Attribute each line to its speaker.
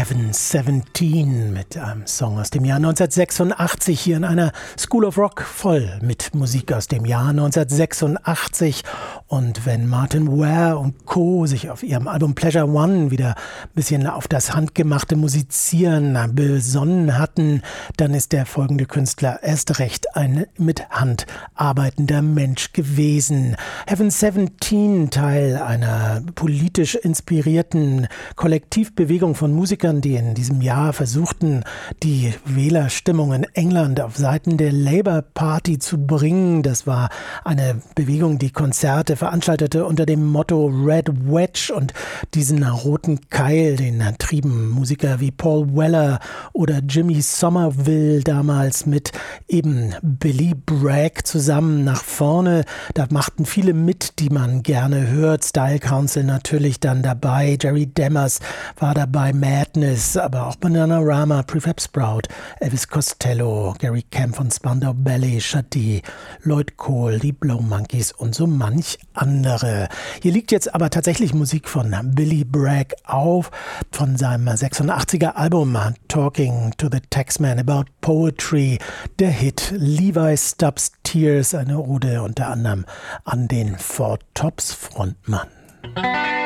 Speaker 1: Heaven 17 mit einem Song aus dem Jahr 1986 hier in einer School of Rock voll mit Musik aus dem Jahr 1986. Und wenn Martin Ware und Co. sich auf ihrem Album Pleasure One wieder ein bisschen auf das handgemachte Musizieren besonnen hatten, dann ist der folgende Künstler erst recht ein mit Hand arbeitender Mensch gewesen. Heaven 17, Teil einer politisch inspirierten Kollektivbewegung von Musikern, die in diesem Jahr versuchten, die Wählerstimmung in England auf Seiten der Labour Party zu bringen. Das war eine Bewegung, die Konzerte veranstaltete unter dem Motto Red Wedge, und diesen roten Keil, den trieben Musiker wie Paul Weller oder Jimmy Somerville damals mit eben Billy Bragg zusammen nach vorne. Da machten viele mit, die man gerne hört. Style Council natürlich dann dabei, Jerry Demmers war dabei, Madness, aber auch Bananarama, Prefab Sprout, Elvis Costello, Gary Kemp von Spandau Ballet, Sade, Lloyd Cole, die Blow Monkeys und so manch andere. Hier liegt jetzt aber tatsächlich Musik von Billy Bragg auf, von seinem 86er Album Talking to the Taxman About Poetry, der Hit Levi Stubbs Tears, eine Ode unter anderem an den Four Tops Frontmann.